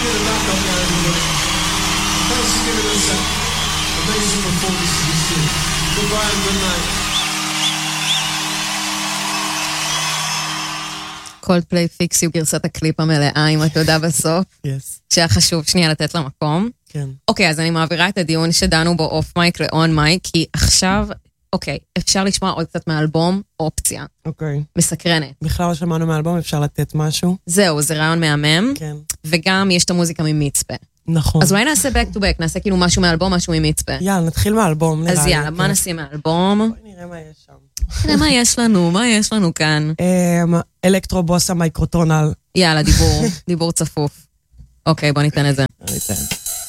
give it back up now, everybody. Thanks for giving us an amazing performance to this year. Goodbye and good night. קולדפליי פיקס יו גרסת הקליפ המלאה עם התודה בסוף. שהיה חשוב שנייה לתת לה מקום. כן. אוקיי, אז אני מעבירה את הדיון שדנו בו אוף מייק לאון מייק, כי עכשיו, אוקיי, אפשר לשמוע עוד קצת מהאלבום, אופציה. אוקיי. מסקרנת. בכלל לא שמענו מהאלבום, אפשר לתת משהו? זהו, זה רעיון מהמם. כן. וגם יש את המוזיקה ממצפה. נכון. אז אולי נעשה back to back, נעשה כאילו משהו מהאלבום, משהו ממצפה. יאללה, נתחיל מהאלבום, נראה לי. אז יאללה, מה נשים מהאלבום? בואי נראה מה יש שם. נראה מה יש לנו כאן. אלקטרובוסה מייקרוטונל. יאללה, דיבור צפוף. אוקיי, בוא ניתן את זה. ניתן.